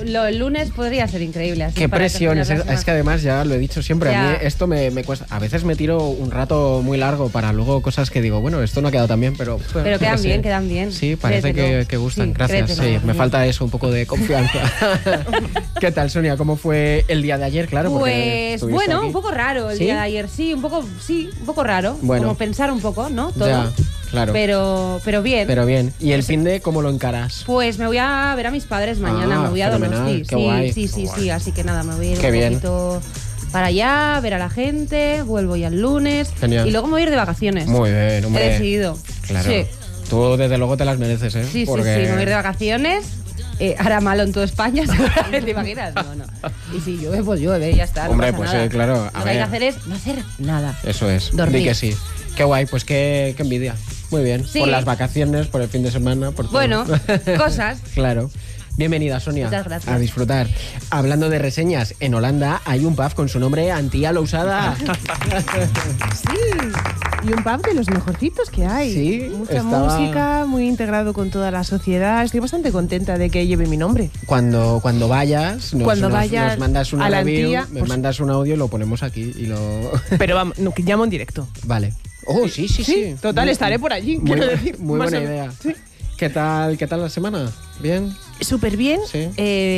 el lunes podría ser increíble. Así Qué presión, es que además ya lo he dicho siempre, ya. A mí esto me cuesta. A veces me tiro un rato muy largo para luego cosas que digo, bueno, esto no ha quedado tan bien, pero... Pero quedan bien. Sí, parece que gustan, gracias. Sí, me falta eso, un poco de confianza. ¿Qué tal, Sonia? ¿Cómo fue el día de ayer? Claro, pues bueno, aquí. Un poco raro el día de ayer, sí, un poco raro. Bueno. Como pensar un poco, ¿no? Todo. Ya, claro. Pero bien. Pero bien. ¿Y el fin de cómo lo encaras? Pues me voy a ver a mis padres mañana, me voy a Donosti. Qué guay. Sí, así que nada, me voy a ir Qué un bien. poquito para allá, ver a la gente, vuelvo ya el lunes. Genial. Y luego me voy a ir de vacaciones. Muy bien, hombre. He decidido. Claro. Sí. Tú desde luego te las mereces, ¿eh? Sí, Porque... me voy a ir de vacaciones. Hará malo en toda España, seguramente, ¿te imaginas? No. Y si llueve, pues llueve, ya está. Hombre, no pasa pues nada. sí, claro. Lo que hay que hacer es no hacer nada. Eso es. Dormir. Di que sí. Qué guay, pues qué envidia. Muy bien. Sí. Por las vacaciones, por el fin de semana, por todo. Bueno, cosas. Claro. Bienvenida, Sonia. Muchas gracias. A disfrutar. Hablando de reseñas, en Holanda hay un pub con su nombre Antía Lousada. Sí, y un pub de los mejorcitos que hay. Sí, mucha música, muy integrado con toda la sociedad. Estoy bastante contenta de que lleve mi nombre. Cuando vayas, nos mandas una a la review, Antía, me mandas un audio y lo ponemos aquí y lo... Pero vamos, no, que llamo en directo. Vale. Oh, sí. Total, estaré por allí, Muy, quiero decir. muy más buena o- idea. Sí. ¿Qué tal la semana? ¿Bien? Súper bien. Sí.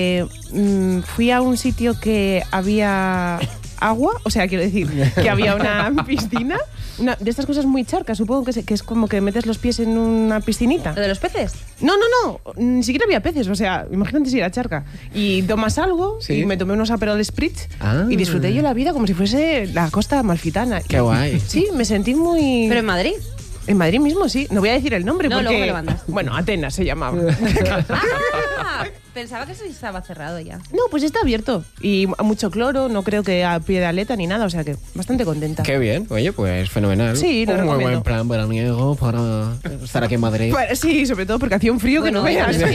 Fui a un sitio que había agua, o sea, quiero decir, que había una piscina. De estas cosas muy charcas, supongo que es como que metes los pies en una piscinita. ¿Lo de los peces? No, ni siquiera había peces, o sea, imagínate si era charca. Y tomas algo, Sí. y me tomé unos Aperol Spritz, Ah. y disfruté yo la vida como si fuese la costa amalfitana. Qué guay. Sí, me sentí muy... ¿Pero en Madrid? En Madrid mismo, sí. No voy a decir el nombre No, porque... luego me lo mandas. Bueno, Atenas se llamaba. ¡Ah! Pensaba que eso estaba cerrado ya. No, pues está abierto. Y mucho cloro, no creo que a pie de aleta ni nada, o sea que bastante contenta. Qué bien. Oye, pues fenomenal. Sí, lo Un muy recomiendo. buen plan veraniego para estar aquí en Madrid. Bueno, sí, sobre todo porque hacía un frío Bueno, que no veas. sí,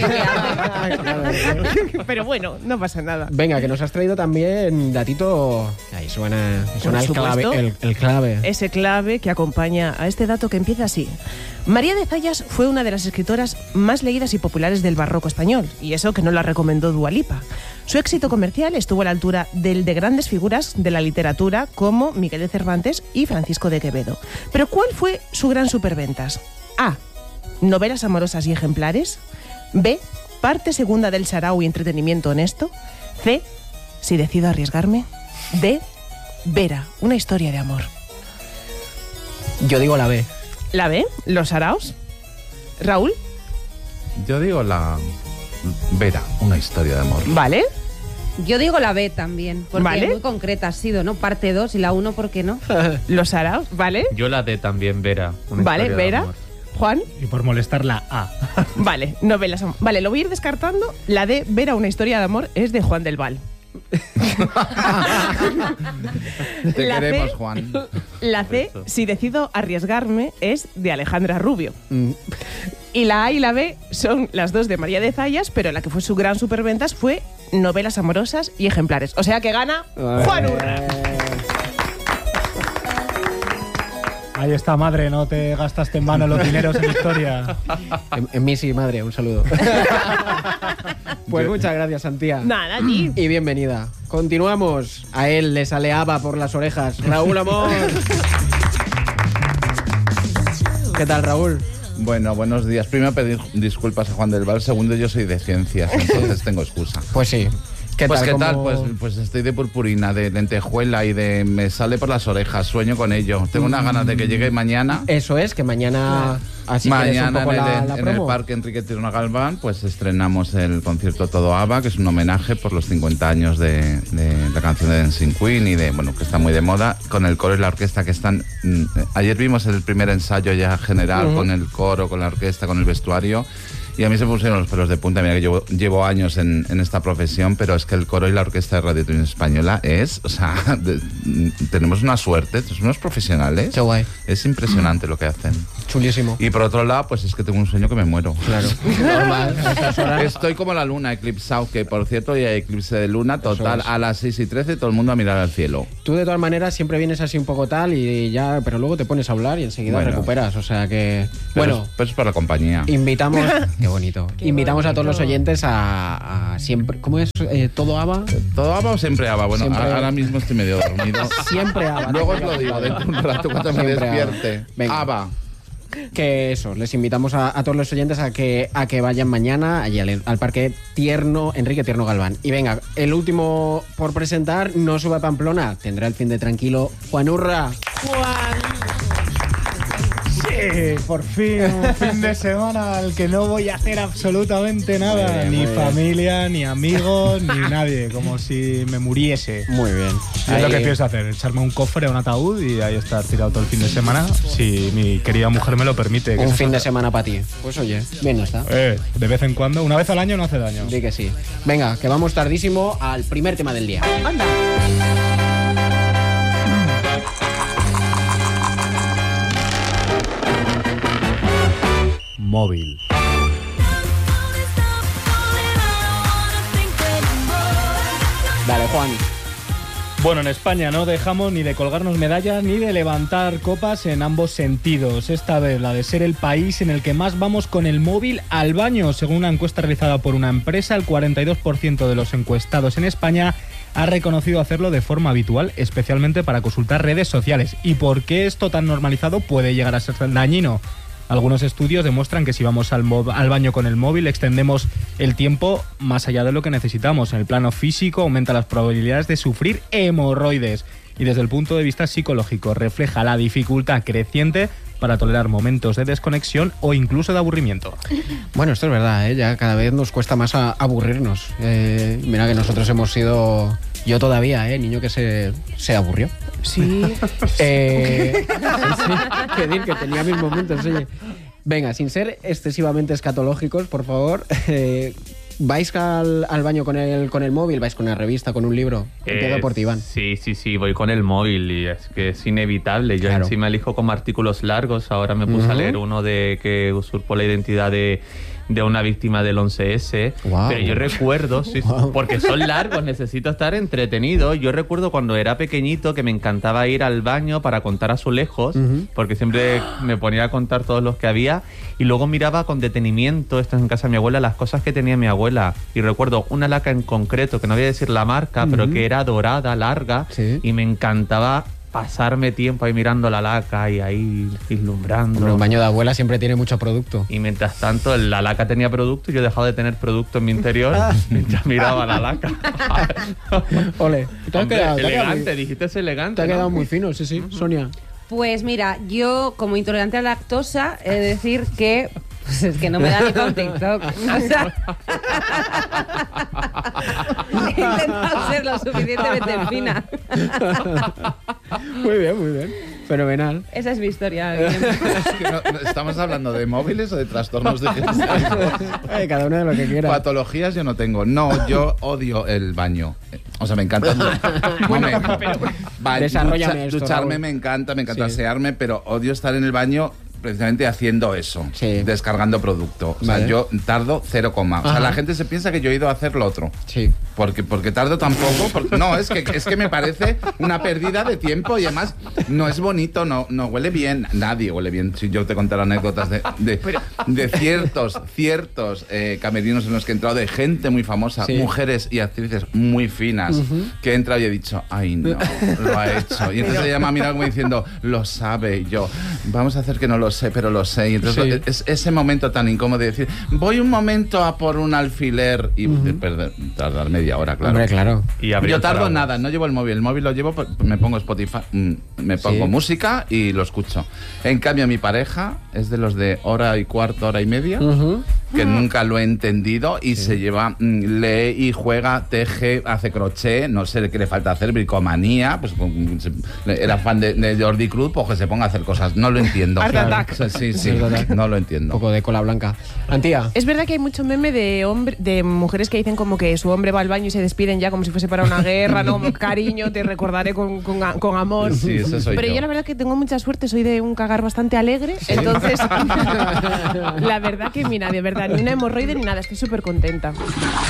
claro. Pero bueno, no pasa nada. Venga, que nos has traído también datito... Ahí suena el supuesto. clave. El clave. Ese clave que acompaña a este dato que empieza así. María de Zayas fue una de las escritoras más leídas y populares del barroco español, y eso que no la recomendó Dua Lipa. Su éxito comercial estuvo a la altura del de grandes figuras de la literatura como Miguel de Cervantes y Francisco de Quevedo. Pero ¿cuál fue su gran superventas? A. Novelas amorosas y ejemplares. B. Parte segunda del sarao y entretenimiento honesto. C. Si decido arriesgarme. D. Vera, una historia de amor. Yo digo la B. ¿La B? ¿Los saraos? ¿Raúl? Yo digo la Vera, una historia de amor. ¿Vale? Yo digo la B también, porque Vale. muy concreta ha sido, ¿no? Parte 2 y la 1, ¿por qué no? ¿Los saraos? ¿Vale? Yo la D también, Vera. Una Vale, historia de Vera. amor. ¿Juan? Y por molestar la A. Vale, novelas. Vale, lo voy a ir descartando. La de Vera, una historia de amor, es de Juan del Val. Te La queremos, C. Juan. La C, Perfecto. si decido arriesgarme, es de Alejandra Rubio. Y la A y la B son las dos de María de Zayas, pero la que fue su gran superventas fue novelas amorosas y ejemplares. O sea que gana Juan Urra. Ahí está, madre, no te gastaste en vano los dineros en historia. En mí sí, madre, un saludo. Pues muchas gracias, Antía. Nada, allí. Y bienvenida. Continuamos. A él le sale haba por las orejas. Raúl Amor. ¿Qué tal, Raúl? Bueno, buenos días. Primero pedir disculpas a Juan del Val. Segundo, yo soy de ciencias, entonces tengo excusa. Pues sí. ¿Qué Pues tal? qué tal, ¿Cómo- pues estoy de purpurina, de lentejuela y de me sale por las orejas, sueño con ello. Tengo unas ganas de que llegue mañana. Eso es, que mañana... Así que es un Mañana poco en, la en el promo. Parque Enrique Tirona Galván pues estrenamos el concierto Todo ABBA, que es un homenaje por los 50 años de la canción de Dancing Queen y de, bueno, que está muy de moda, con el coro y la orquesta que están... ayer vimos el primer ensayo ya general con el coro, con la orquesta, con el vestuario. Y a mí se me pusieron los pelos de punta. Mira que llevo años en esta profesión, pero es que el coro y la orquesta de Radio Televisión Española es... O sea, tenemos una suerte, somos unos profesionales. Qué guay. Es impresionante lo que hacen. Chulísimo. Y por otro lado, pues es que tengo un sueño que me muero. Claro. Normal. A estas horas. Estoy como la luna eclipsado, que por cierto hoy hay eclipse de luna total. es. A las 6:13 todo el mundo a mirar al cielo. Tú de todas maneras siempre vienes así un poco tal y ya, pero luego te pones a hablar y enseguida Bueno. recuperas, o sea que... Pero Bueno, pero es para la compañía. invitamos Qué bonito. Invitamos a todos los oyentes a siempre... ¿Cómo es? ¿Todo ABBA? ¿Todo ABBA o siempre ABBA? Bueno, Siempre- ahora mismo estoy medio dormido. Siempre ABBA. Luego os lo digo dentro de un rato cuando me Siempre ABBA. despierte. Venga. ABBA. Que eso, les invitamos a todos los oyentes a que vayan mañana allí al Parque Enrique Tierno Galván. Y venga, el último por presentar, no sube a Pamplona, tendrá el fin de tranquilo Juan Urra. Sí, por fin, un fin de semana al que no voy a hacer absolutamente nada. Muy bien, Ni muy bien. familia, ni amigos, ni nadie. Como si me muriese. Muy bien. Y es lo que pienso hacer, echarme un cofre a un ataúd y ahí estar tirado todo el fin de semana, si mi querida mujer me lo permite. Un fin de semana para ti. Pues oye, bien no está. De vez en cuando, una vez al año no hace daño. Di que sí. Venga, que vamos tardísimo al primer tema del día. Anda. Móvil. Dale, Juan. Bueno, en España no dejamos ni de colgarnos medallas ni de levantar copas en ambos sentidos. Esta vez la de ser el país en el que más vamos con el móvil al baño. Según una encuesta realizada por una empresa, el 42% de los encuestados en España ha reconocido hacerlo de forma habitual, especialmente para consultar redes sociales. ¿Y por qué esto tan normalizado puede llegar a ser dañino? Algunos estudios demuestran que si vamos al baño con el móvil extendemos el tiempo más allá de lo que necesitamos. En el plano físico aumenta las probabilidades de sufrir hemorroides y desde el punto de vista psicológico refleja la dificultad creciente para tolerar momentos de desconexión o incluso de aburrimiento. Bueno, esto es verdad, ¿eh? Ya cada vez nos cuesta más aburrirnos. Mira que nosotros hemos sido... Yo todavía, niño que se aburrió. Sí. Sí, que decir que tenía mis momentos, oye. Venga, sin ser excesivamente escatológicos, por favor, ¿vais al baño con el móvil? ¿Vais con una revista, con un libro? Empiezo por ti, Iván. Sí, voy con el móvil y es que es inevitable. Yo Claro. encima elijo como artículos largos. Ahora me puse a leer uno de que usurpó la identidad de una víctima del 11S. Wow. Pero yo recuerdo, sí, Wow. porque son largos, necesito estar entretenido. Yo recuerdo cuando era pequeñito que me encantaba ir al baño para contar azulejos, porque siempre me ponía a contar todos los que había y luego miraba con detenimiento, esto es en casa de mi abuela, las cosas que tenía mi abuela. Y recuerdo una laca en concreto, que no voy a decir la marca, pero que era dorada, larga, Sí. y me encantaba pasarme tiempo ahí mirando la laca y ahí vislumbrando. Bueno, un baño de abuela siempre tiene mucho producto. Y mientras tanto, la laca tenía producto y yo he dejado de tener producto en mi interior mientras miraba la laca. Ole, te has Hombre, quedado, elegante, dijiste es elegante. te ha ¿no? quedado muy fino, sí, sí. Sonia. Pues mira, yo como intolerante a la lactosa, he de decir que pues es que no me da ni para un TikTok. O sea, he intentado ser lo suficientemente fina. Muy bien, muy bien. Fenomenal. Esa es mi historia. Es que ¿estamos hablando de móviles o de trastornos digestivo? Cada uno de lo que quiera. Patologías yo no tengo. No, yo odio el baño. O sea, me encanta. Desarróllame esto, ducharme Raúl. me encanta Sí. asearme, pero odio estar en el baño precisamente haciendo eso, Sí. descargando producto. O sea, Vale. yo tardo 0, o sea, Ajá. la gente se piensa que yo he ido a hacer lo otro. Sí. Porque tardo tampoco. No, es que me parece una pérdida de tiempo y además no es bonito, no huele bien. Nadie huele bien. Si yo te contara anécdotas de ciertos camerinos en los que he entrado, de gente muy famosa, Sí. mujeres y actrices muy finas, que he entrado y he dicho, ay no, lo ha hecho. Y entonces ella me ha mirado como diciendo, lo sabe. Y yo, vamos a hacer que no lo sé, pero lo sé. Y entonces Sí. es ese momento tan incómodo de decir, voy un momento a por un alfiler y tardar media hora, claro. Hombre, claro. Y abrir Yo el tardo paraguas. nada, no llevo el móvil. El móvil lo llevo, me pongo Spotify, me pongo Sí. música y lo escucho. En cambio, mi pareja es de los de hora y cuarto, hora y media, que nunca lo he entendido y se lleva, lee y juega, teje, hace crochet, no sé qué le falta hacer, bricomanía, pues era fan de Jordi Cruz, pues que se ponga a hacer cosas. No lo entiendo. Art Attack. O sea, sí, Es verdad. no lo Un entiendo. poco de cola blanca. Antía. Es verdad que hay mucho meme de mujeres que dicen como que su hombre va al baño y se despiden ya como si fuese para una guerra, ¿no? Cariño, te recordaré con amor. Sí, ese soy Pero yo la verdad que tengo mucha suerte, soy de un cagar bastante alegre, entonces la verdad que mira, de verdad, ni una hemorroide ni nada, estoy súper contenta.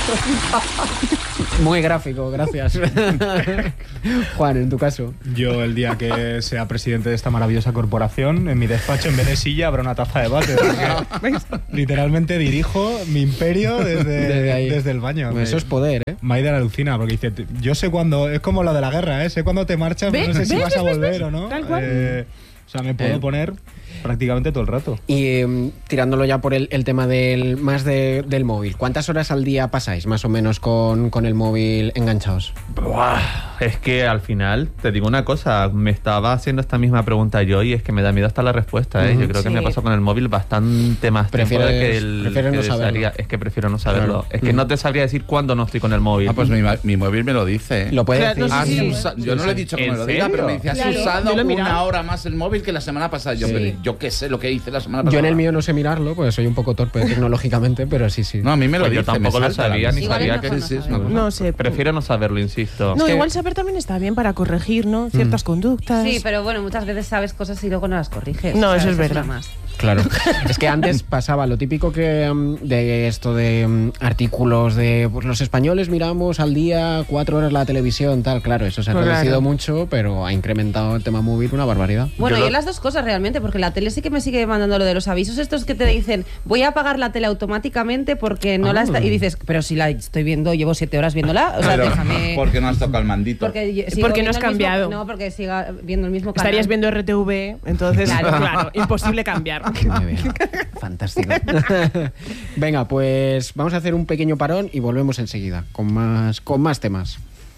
Muy gráfico, gracias. Juan, en tu caso. Yo, el día que sea presidente de esta maravillosa corporación, en mi despacho, en vez de silla, habrá una taza de bate. Literalmente dirijo mi imperio desde el baño. Eso es poder, ¿eh? Maider alucina, porque dice, yo sé cuándo, es como lo de la guerra, ¿eh? Sé cuándo te marchas, pero no sé si vas a volver o no. Tal cual. O sea, me puedo poner prácticamente todo el rato. Y tirándolo ya por el tema del móvil, ¿cuántas horas al día pasáis más o menos con el móvil enganchados? Buah, es que al final, te digo una cosa, me estaba haciendo esta misma pregunta yo y es que me da miedo hasta la respuesta, ¿eh? Yo creo que me paso con el móvil bastante más tiempo del prefieres no saberlo. Es que prefiero no saberlo. Claro. Es que no te sabría decir cuándo no estoy con el móvil. Pues mi móvil me lo dice. Lo puede Claro, decir. no sé si- Yo no le he dicho que ¿En me lo diga, serio? pero me dice, has Claro, usado yo lo he mirado. una hora más el móvil que la semana pasada. Yo, Sí. pero yo qué sé lo que hice la semana pasada. Yo en el mío no sé mirarlo, pues soy un poco torpe tecnológicamente, pero sí. No, a mí me lo Pues dice. yo tampoco me lo salta la sabía, ni lista. Igual sabía es que... mejor Sí, sí, no saberlo. No sé. Prefiero no saberlo, insisto. No, que- igual saber también está bien para corregir, ¿no? Ciertas conductas. Sí, pero bueno, muchas veces sabes cosas y luego no las corriges. No, O sea, eso es verdad. una más. Claro. Es que antes pasaba lo típico que de esto de artículos de pues los españoles miramos al día 4 horas la televisión, tal. Claro, eso se ha Claro. reducido mucho, pero ha incrementado el tema móvil una barbaridad. Bueno, Yo yo lo- las dos cosas realmente, porque la tele sí que me sigue mandando lo de los avisos estos que te dicen, voy a apagar la tele automáticamente porque no la está... Y dices, pero si la estoy viendo, llevo 7 horas viéndola, o sea, Pero, déjame... ¿por qué no has tocado el mandito? Porque Porque no has cambiado. No, porque siga viendo el mismo canal. Estarías viendo RTV, entonces, Claro. claro, imposible cambiar. Muy bien. Fantástico. Venga, pues vamos a hacer un pequeño parón y volvemos enseguida con más temas.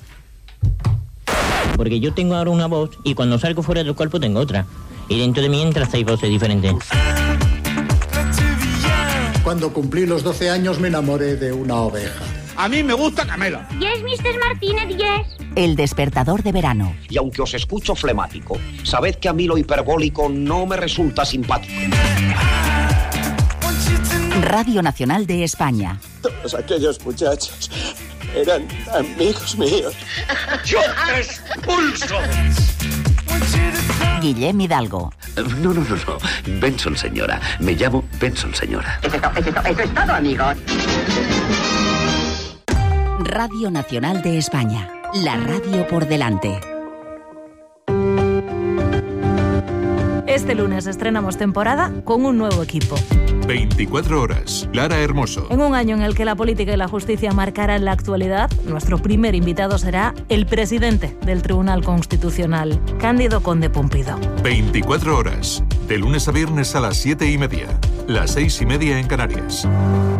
Porque yo tengo ahora una voz y cuando salgo fuera del cuerpo tengo otra. Y dentro de mí entran 6 voces diferentes. Cuando cumplí los 12 años me enamoré de una oveja. A mí me gusta Camela. Yes, Mr. Martínez, yes. El despertador de verano. Y aunque os escucho flemático, sabed que a mí lo hiperbólico no me resulta simpático. Radio Nacional de España. Todos aquellos muchachos eran amigos míos. ¡Yo te expulso! Guillem Hidalgo. No. Benson, señora. Me llamo Benson, señora. Eso es todo, amigos. Radio Nacional de España. La radio por delante. Este lunes estrenamos temporada con un nuevo equipo. 24 horas. Lara Hermoso. En un año en el que la política y la justicia marcarán la actualidad, nuestro primer invitado será el presidente del Tribunal Constitucional, Cándido Conde Pumpido. 24 horas. De lunes a viernes a las 7:30. Las 6:30 en Canarias.